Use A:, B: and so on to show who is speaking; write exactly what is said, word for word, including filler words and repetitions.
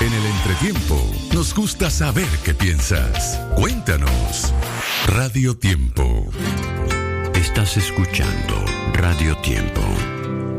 A: En el entretiempo, nos gusta saber qué piensas. Cuéntanos. Radio Tiempo.
B: Estás escuchando Radio Tiempo.